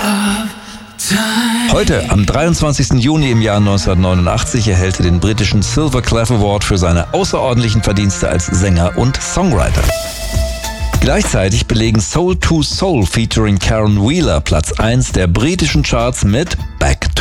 Heute, am 23. Juni im Jahr 1989, erhält er den britischen Silver Clef Award für seine außerordentlichen Verdienste als Sänger und Songwriter. Gleichzeitig belegen Soul II Soul featuring Karen Wheeler Platz 1 der britischen Charts mit Back